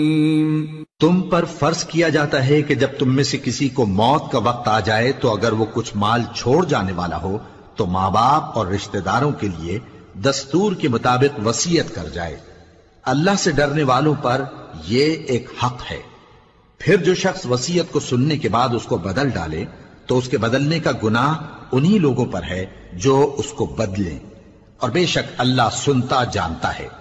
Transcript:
तुम पर फर्ज किया जाता है कि जब तुम में से किसी को मौत का वक्त आ जाए तो अगर वो कुछ माल छोड़ जाने वाला हो तो माँ बाप और रिश्तेदारों के लिए दस्तूर के मुताबिक वसीयत कर जाए। अल्लाह से डरने वालों पर यह एक हक है। फिर जो शख्स वसीयत को सुनने के बाद उसको बदल डाले तो उसके बदलने का गुनाह उन्हीं लोगों पर है जो उसको बदलें, और बेशक अल्लाह सुनता जानता है।